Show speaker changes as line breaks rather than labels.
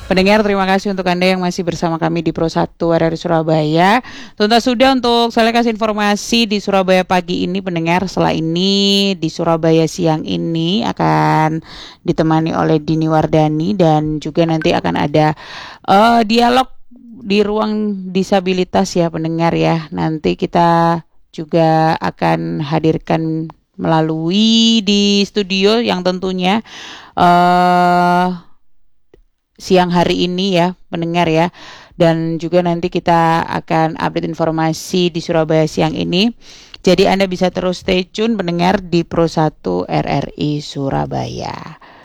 Pendengar, terima kasih untuk Anda yang masih bersama kami di Pro 1 RRI Surabaya. Tuntas sudah untuk saya kasih informasi di Surabaya pagi ini, pendengar. Setelah ini di Surabaya siang ini akan ditemani oleh Dini Wardani dan juga nanti akan ada dialog di ruang disabilitas ya pendengar ya. Nanti kita juga akan hadirkan melalui di studio yang tentunya siang hari ini ya pendengar ya, dan juga nanti kita akan update informasi di Surabaya siang ini. Jadi Anda bisa terus stay tune pendengar di Pro 1 RRI Surabaya.